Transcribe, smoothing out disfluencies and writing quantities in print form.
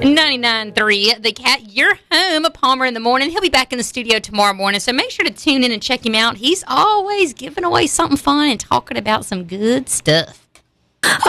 99.3 The Cat, your home, Palmer in the morning. He'll be back in the studio tomorrow morning, so make sure to tune in and check him out. He's always giving away something fun and talking about some good stuff.